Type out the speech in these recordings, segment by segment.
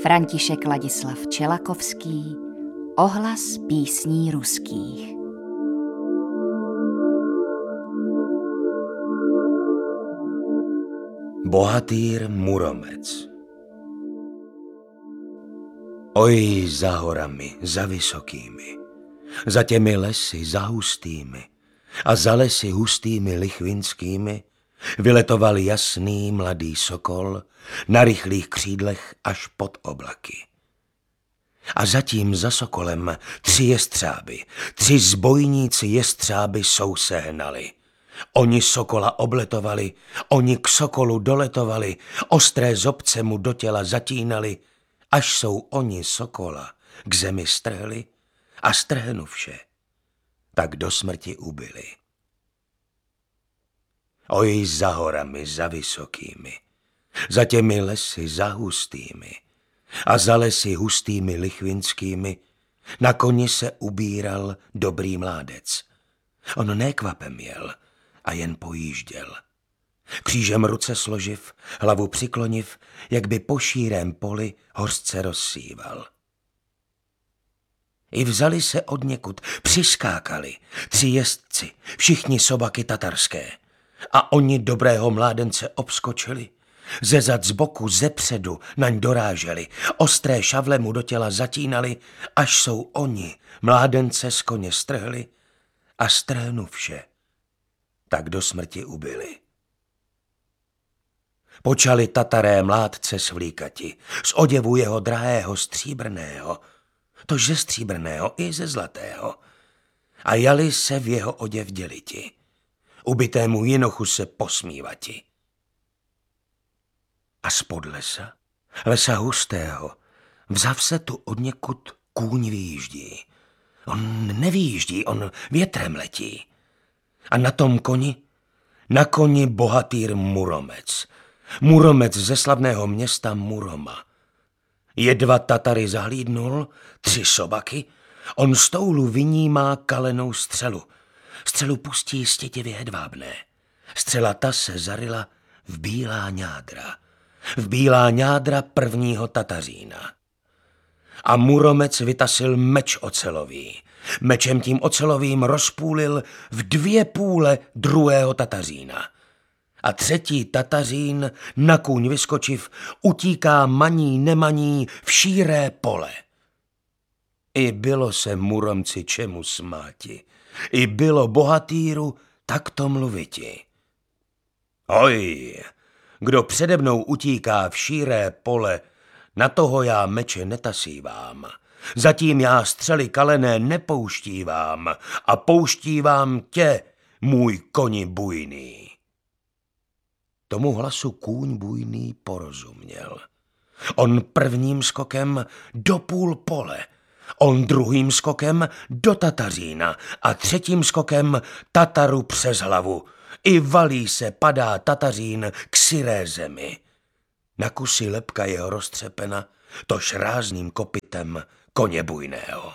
František Ladislav Čelakovský, Ohlas písní ruských. Bohatýr Muromec. Oj, za horami, za vysokými, za těmi lesy, za hustými a za lesy hustými lichvinskými vyletoval jasný mladý sokol na rychlých křídlech až pod oblaky. A zatím za sokolem 3 jestřáby, 3 zbojníci jestřáby sousehnali. Oni sokola obletovali, oni k sokolu doletovali, ostré zobce mu do těla zatínali, až jsou oni sokola k zemi strhli a strhnuvše, tak do smrti ubili. Oj, za horami, za vysokými, za těmi lesy, za hustými a za lesy hustými lichvinskými na koni se ubíral dobrý mládec. On ne kvapem jel a jen pojížděl. Křížem ruce složiv, hlavu přikloniv, jak by po šírém poli hořce rozsíval. I vzali se odněkud, přiskákali 3 jezdci, všichni sobaky tatarské. A oni dobrého mládence obskočili, ze zad, z boku, ze předu naň doráželi, ostré šavle mu do těla zatínali, až jsou oni mládence z koně strhli a strhnuvše, tak do smrti ubili. Počali tataré mládce svlíkati z oděvu jeho drahého stříbrného, tož ze stříbrného i ze zlatého, a jali se v jeho oděv děliti, ubitému jinochu se posmívati. A spod lesa, lesa hustého, vzav se tu odněkud kůň vyjíždí. On nevyjíždí, on větrem letí. A na tom koni, na koni bohatýr Muromec. Muromec ze slavného města Muroma. Jedva Tatary zahlídnul, 3 sobaky, on z toulu vynímá kalenou střelu. Střelu pustí stětivě hedvábné. Střela ta se zaryla v bílá ňádra. V bílá ňádra prvního Tatařína. A Muromec vytasil meč ocelový. Mečem tím ocelovým rozpůlil v 2 půle druhého Tatařína. A 3. Tatařín, na kůň vyskočiv, utíká maní nemaní v šíré pole. I bylo se Muromci čemu smáti. I bylo bohatýru takto mluviti. Oj, kdo přede mnou utíká v šíré pole, na toho já meče netasívám. Zatím já střely kalené nepouštívám a pouštívám tě, můj koni bujný. Tomu hlasu kůň bujný porozuměl. On prvním skokem do půl pole, on druhým skokem do Tatařína a 3. skokem Tataru přes hlavu. I valí se, padá Tatařín k syré zemi. Na kusy lebka jeho roztřepena, tož rázným kopytem koně bujného.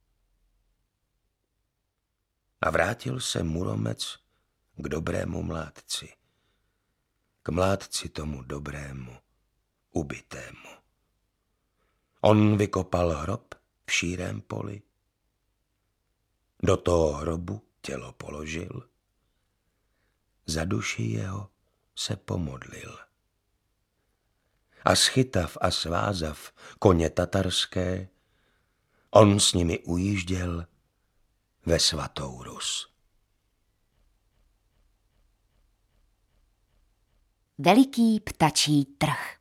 A vrátil se Muromec k dobrému mládci. K mládci tomu dobrému, ubitému. On vykopal hrob v šírém poli. Do toho hrobu tělo položil. Za duši jeho se pomodlil. A schytav a svázav koně tatarské, on s nimi ujížděl ve svatou Rus. Veliký ptačí trh.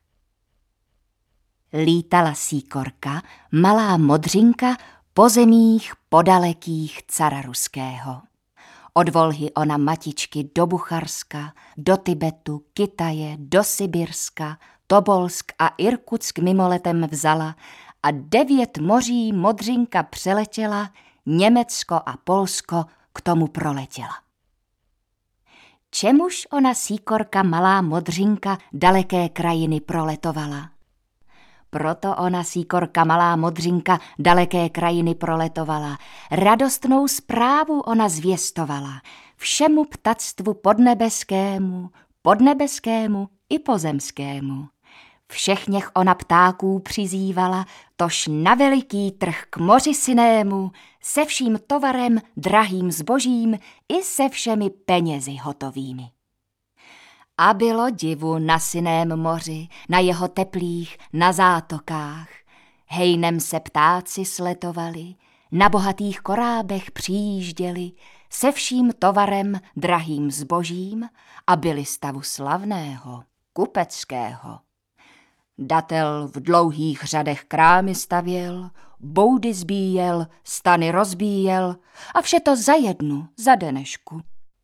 Lítala síkorka, malá modřinka, po zemích podalekých cara ruského. Od Volhy ona matičky do Bucharska, do Tibetu, Kitaje, do Sibirska, Tobolsk a Irkutsk mimoletem vzala a 9 moří modřinka přeletěla, Německo a Polsko k tomu proletěla. Čemuž ona síkorka malá modřinka daleké krajiny proletovala? Proto ona síkorka malá modřinka daleké krajiny proletovala. Radostnou zprávu ona zvěstovala všemu ptactvu podnebeskému i pozemskému. Všechněch ona ptáků přizývala, tož na veliký trh k moři synému, se vším tovarem, drahým zbožím i se všemi penězi hotovými. A bylo divu na syném moři, na jeho teplých, na zátokách. Hejnem se ptáci sletovali, na bohatých korábech přijížděli, se vším tovarem, drahým zbožím a byli stavu slavného, kupeckého. Datel v dlouhých řadech krámy stavěl, boudy zbíjel, stany rozbíjel a vše to za jednu, za denešku.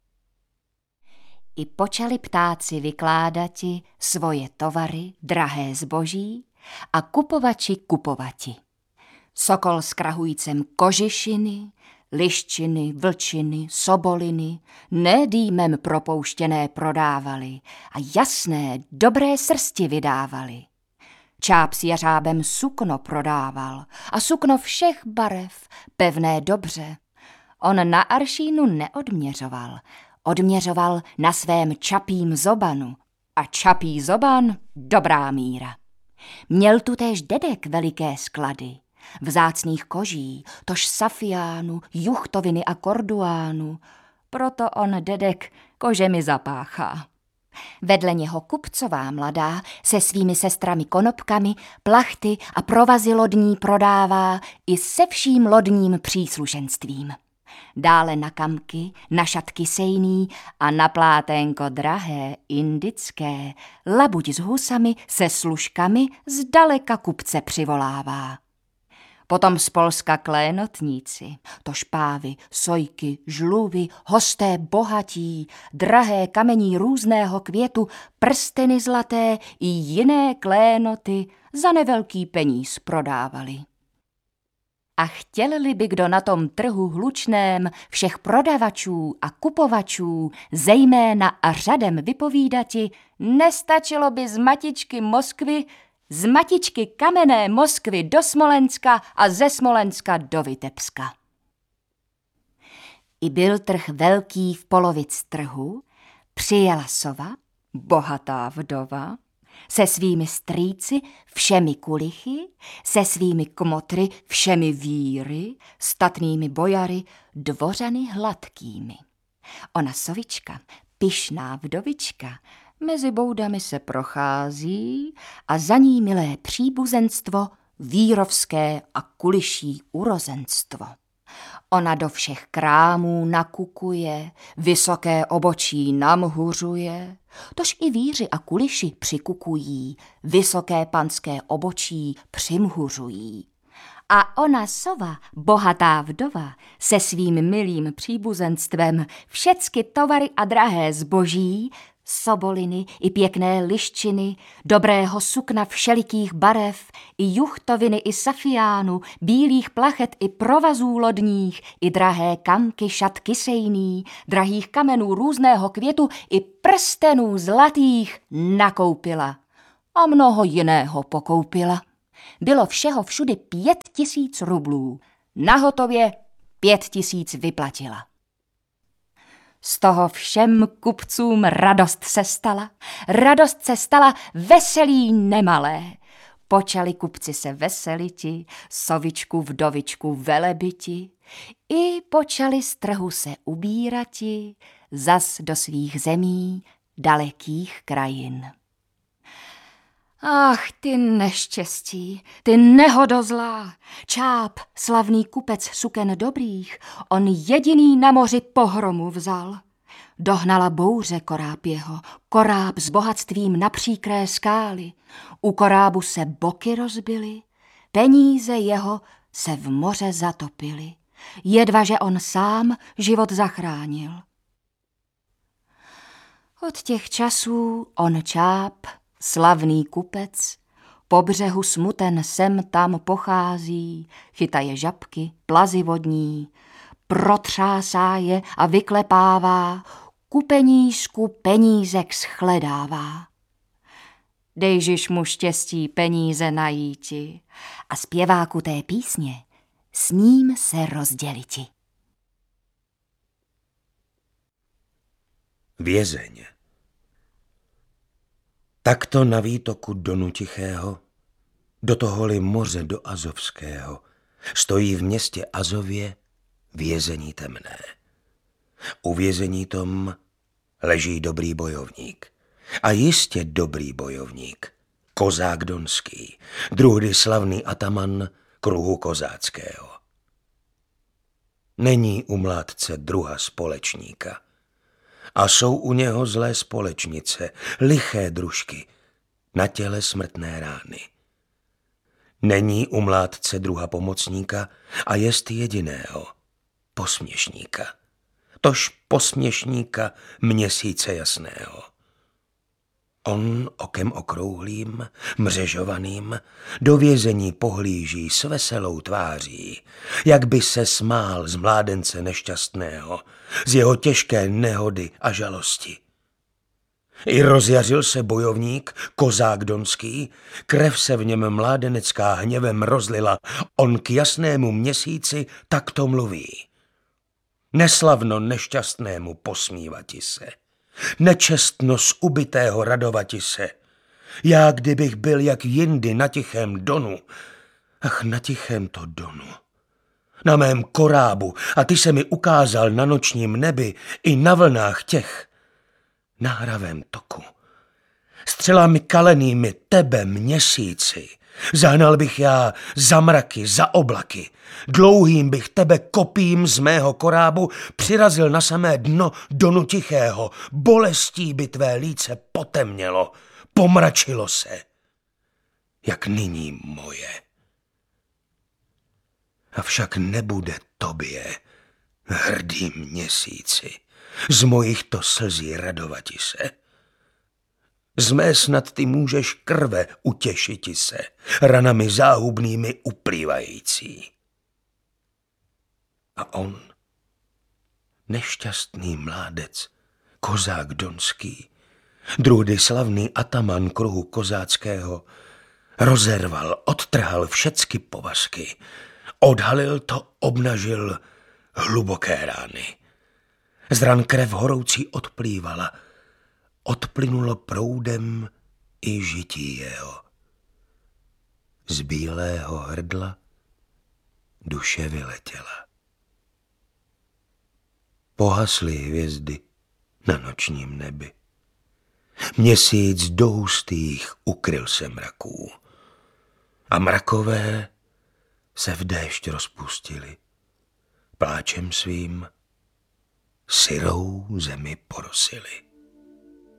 I počali ptáci vykládati svoje tovary, drahé zboží a kupovači kupovati. Sokol s krahujcem kožišiny, liščiny, vlčiny, soboliny, ne dýmem propouštěné prodávali a jasné, dobré srsti vydávali. Čáp s jařábem sukno prodával a sukno všech barev, pevné dobře. On na aršínu neodměřoval, odměřoval na svém čapím zobanu a čapí zoban dobrá míra. Měl tu též dedek veliké sklady, vzácných koží, tož safiánu, juchtoviny a korduánu, proto on dedek kožemi zapáchá. Vedle něho kupcová mladá se svými sestrami konopkami, plachty a provazy lodní prodává i se vším lodním příslušenstvím. Dále na kamky, na šatky sejný a na pláténko drahé, indické, labuť s husami se služkami zdaleka kupce přivolává. Potom z Polska klénotníci, tož pávy, sojky, žluvy, hosté bohatí, drahé kamení různého květu, prsteny zlaté i jiné klénoty za nevelký peníz prodávali. A chtěl-li by kdo na tom trhu hlučném všech prodavačů a kupovačů zejména a řadem vypovídati, nestačilo by z matičky Moskvy, z matičky kamenné Moskvy do Smolenska a ze Smolenska do Vitebska. I byl trh velký v polovic trhu, přijela sova, bohatá vdova, se svými strýci všemi kulichy, se svými kmotry všemi víry, statnými bojary, dvořany hladkými. Ona sovička, pyšná vdovička, mezi boudami se prochází a za ní milé příbuzenstvo, vírovské a kuliší urozenstvo. Ona do všech krámů nakukuje, vysoké obočí namhuřuje, tož i víři a kuliši přikukují, vysoké panské obočí přimhuřují. A ona sova, bohatá vdova, se svým milým příbuzenstvem všecky tovary a drahé zboží, soboliny i pěkné liščiny, dobrého sukna všelikých barev, i juchtoviny i safiánu, bílých plachet i provazů lodních, i drahé kamky, šatky sejný, drahých kamenů různého květu i prstenů zlatých nakoupila a mnoho jiného pokoupila. Bylo všeho všudy 5 000 rublů, nahotově 5 000 vyplatila. Z toho všem kupcům radost se stala veselí nemalé. Počali kupci se veseliti, sovičku vdovičku velebiti, i počali z trhu se ubírati, zas do svých zemí, dalekých krajin. Ach, ty neštěstí, ty nehodozlá, Čáp, slavný kupec suken dobrých, on jediný na moři pohromu vzal. Dohnala bouře koráb jeho, koráb s bohatstvím na příkré skály, u korábu se boky rozbily, peníze jeho se v moře zatopily, jedva že on sám život zachránil. Od těch časů on Čáp, slavný kupec, po břehu smuten sem tam pochází, chytaje žabky, plazy vodní, protřásá je a vyklepává, ku penízku penízek shledává. Dejžiš mu štěstí peníze najíti a zpěváku té písně s ním se rozděliti. Vězeň. Takto na výtoku Donu Tichého, do toholi moře do Azovského, stojí v městě Azově vězení temné. U vězení tom leží dobrý bojovník. A jistě dobrý bojovník, kozák donský, druhdy slavný ataman kruhu kozáckého. Není u mládce druha společníka. A jsou u něho zlé společnice, liché družky, na těle smrtné rány. Není u mládce druha pomocníka a jest jediného, posměšníka. Tož posměšníka měsíce jasného. On okem okrouhlým, mřežovaným, do vězení pohlíží s veselou tváří, jak by se smál z mládence nešťastného, z jeho těžké nehody a žalosti. I rozjařil se bojovník, kozák donský, krev se v něm mládenecká hněvem rozlila, on k jasnému měsíci takto mluví. Neslavno nešťastnému posmívati se, nečestno z ubitého radovati se. Já kdybych byl jak jindy na tichém Donu, ach na tichém to Donu, na mém korábu, a ty se mi ukázal na nočním nebi i na vlnách těch, na hravém toku. Střelami kalenými tebe měsíci, zahnal bych já za mraky, za oblaky, dlouhým bych tebe kopím z mého korábu přirazil na samé dno Donu Tichého, bolestí by tvé líce potemnělo, pomračilo se, jak nyní moje. Avšak nebude tobě, hrdý měsíci, z mojich to slzí radovati se. Z mé snad ty můžeš krve utěšiti se, ranami záhubnými uplývající. A on, nešťastný mládec, kozák donský, druhdy slavný ataman kruhu kozáckého, rozerval, odtrhal všecky povazky, odhalil to, obnažil hluboké rány. Z ran krev horoucí odplývala, odplynulo proudem i žití jeho. Z bílého hrdla duše vyletěla. Pohasly hvězdy na nočním nebi. Měsíc do hustých ukryl se mraků. A mrakové se v déšť rozpustili. Pláčem svým syrou zemi porosili.